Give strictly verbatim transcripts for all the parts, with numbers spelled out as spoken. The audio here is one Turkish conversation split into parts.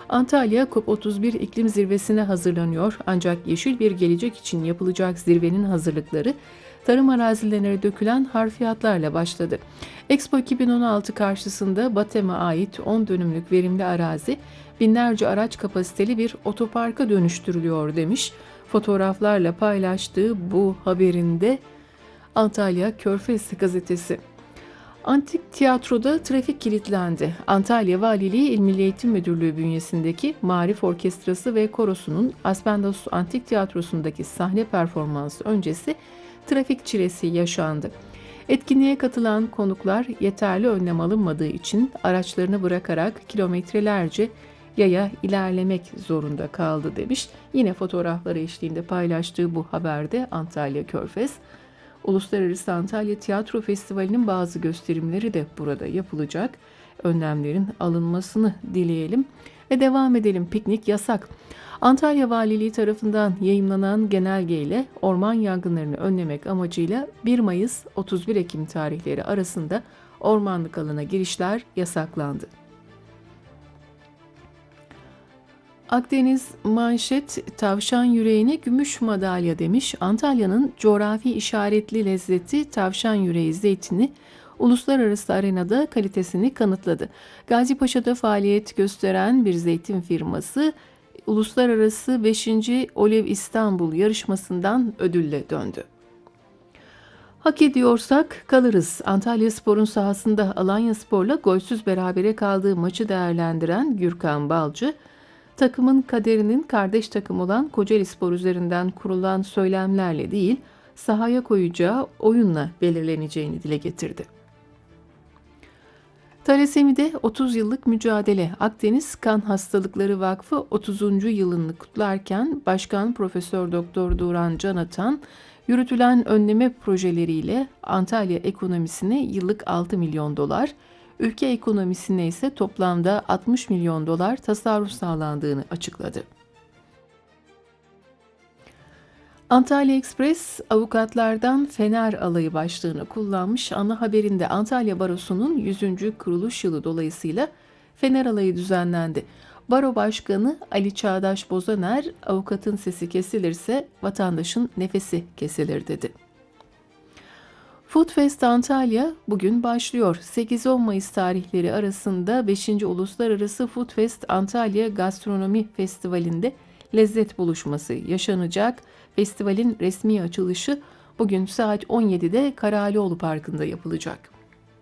Antalya COP otuz bir iklim zirvesine hazırlanıyor ancak yeşil bir gelecek için yapılacak zirvenin hazırlıkları tarım arazilerine dökülen harfiyatlarla başladı. Expo iki bin on altı karşısında BATEM'e ait on dönümlük verimli arazi binlerce araç kapasiteli bir otoparka dönüştürülüyor demiş. Fotoğraflarla paylaştığı bu haberinde Antalya Körfez gazetesi. Antik tiyatroda trafik kilitlendi. Antalya Valiliği İl Milli Eğitim Müdürlüğü bünyesindeki Marif Orkestrası ve Korosu'nun Aspendos Antik Tiyatrosu'ndaki sahne performansı öncesi trafik çilesi yaşandı. Etkinliğe katılan konuklar yeterli önlem alınmadığı için araçlarını bırakarak kilometrelerce yaya ilerlemek zorunda kaldı demiş. Yine fotoğrafları eşliğinde paylaştığı bu haberde Antalya Körfez. Uluslararası Antalya Tiyatro Festivali'nin bazı gösterimleri de burada yapılacak. Önlemlerin alınmasını dileyelim ve devam edelim. Piknik yasak. Antalya Valiliği tarafından yayımlanan genelgeyle orman yangınlarını önlemek amacıyla bir Mayıs otuz bir Ekim tarihleri arasında ormanlık alana girişler yasaklandı. Akdeniz manşet tavşan yüreğine gümüş madalya demiş. Antalya'nın coğrafi işaretli lezzeti tavşan yüreği zeytini uluslararası arenada kalitesini kanıtladı. Gazipaşa'da faaliyet gösteren bir zeytin firması uluslararası beşinci Olive İstanbul yarışmasından ödülle döndü. Hak ediyorsak kalırız. Antalyaspor'un sahasında Alanyaspor'la golsüz berabere kaldığı maçı değerlendiren Gürkan Balcı, takımın kaderinin kardeş takım olan Kocaelispor üzerinden kurulan söylemlerle değil, sahaya koyacağı oyunla belirleneceğini dile getirdi. Talasemide otuz yıllık mücadele. Akdeniz Kan Hastalıkları Vakfı otuzuncu yılını kutlarken Başkan Profesör Doktor Duran Canatan, yürütülen önleme projeleriyle Antalya ekonomisine yıllık altı milyon dolar, ülke ekonomisine ise toplamda altmış milyon dolar tasarruf sağlandığını açıkladı. Antalya Express avukatlardan Fener Alayı başlığını kullanmış. Ana haberinde Antalya Barosu'nun yüzüncü kuruluş yılı dolayısıyla Fener Alayı düzenlendi. Baro Başkanı Ali Çağdaş Bozaner, avukatın sesi kesilirse vatandaşın nefesi kesilir dedi. Foodfest Antalya bugün başlıyor. sekiz on Mayıs tarihleri arasında beşinci Uluslararası Foodfest Antalya Gastronomi Festivali'nde lezzet buluşması yaşanacak. Festivalin resmi açılışı bugün saat on yedide Karahalioğlu Parkı'nda yapılacak.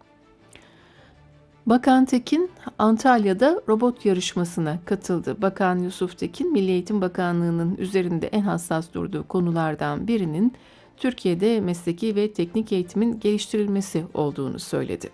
Bakan Tekin Antalya'da robot yarışmasına katıldı. Bakan Yusuf Tekin, Milli Eğitim Bakanlığı'nın üzerinde en hassas durduğu konulardan birinin Türkiye'de mesleki ve teknik eğitimin geliştirilmesi olduğunu söyledi.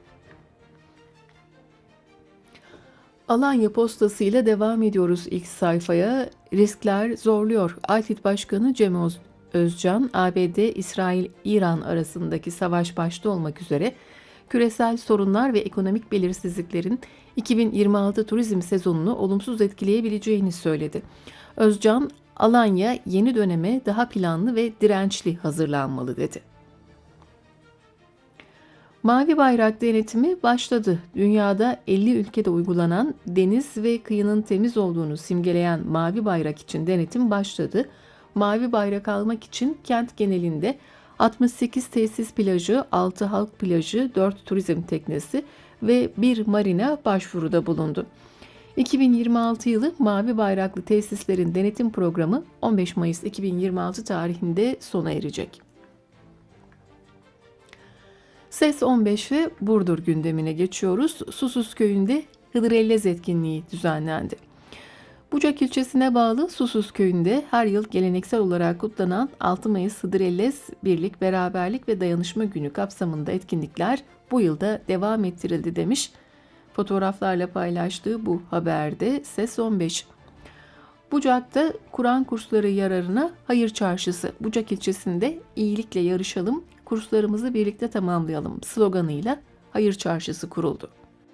Alanya Postası ile devam ediyoruz ilk sayfaya. Riskler zorluyor. AYFİD Başkanı Cem Özcan, A B D, İsrail, İran arasındaki savaş başta olmak üzere küresel sorunlar ve ekonomik belirsizliklerin iki bin yirmi altı turizm sezonunu olumsuz etkileyebileceğini söyledi. Özcan, Alanya yeni döneme daha planlı ve dirençli hazırlanmalı dedi. Mavi bayrak denetimi başladı. Dünyada elli ülkede uygulanan deniz ve kıyının temiz olduğunu simgeleyen mavi bayrak için denetim başladı. Mavi bayrak almak için kent genelinde altmış sekiz tesis plajı, altı halk plajı, dört turizm teknesi ve bir marina başvuruda bulundu. iki bin yirmi altı yılı mavi bayraklı tesislerin denetim programı on beş Mayıs iki bin yirmi altı tarihinde sona erecek. Ses on beş ve Burdur gündemine geçiyoruz. Susuz köyünde Hıdrellez etkinliği düzenlendi. Bucak ilçesine bağlı Susuz köyünde her yıl geleneksel olarak kutlanan altı Mayıs Hıdrellez Birlik, Beraberlik ve Dayanışma Günü kapsamında etkinlikler bu yılda devam ettirildi demiş. Fotoğraflarla paylaştığı bu haberde Ses on beş. Bucak'ta Kur'an kursları yararına hayır çarşısı. Bucak ilçesinde iyilikle yarışalım, kurslarımızı birlikte tamamlayalım sloganıyla hayır çarşısı kuruldu.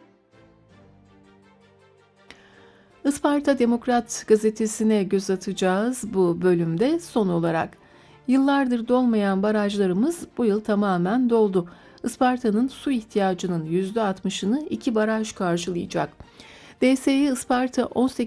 Isparta Demokrat gazetesine göz atacağız bu bölümde. Son olarak yıllardır dolmayan barajlarımız bu yıl tamamen doldu. Isparta'nın su ihtiyacının yüzde altmışını iki baraj karşılayacak. D S İ Isparta on sekiz